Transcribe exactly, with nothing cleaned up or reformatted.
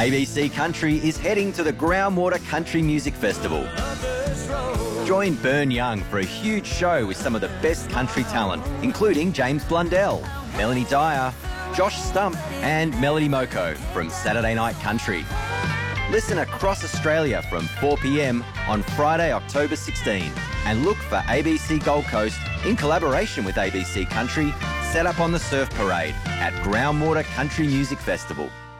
A B C Country is heading to the Groundwater Country Music Festival. Join Burn Young for a huge show with some of the best country talent, including James Blundell, Melanie Dyer, Josh Stump and Melody Moko from Saturday Night Country. Listen across Australia from four p m on Friday, October sixteenth, and look for A B C Gold Coast in collaboration with A B C Country, set up on the Surf Parade at Groundwater Country Music Festival.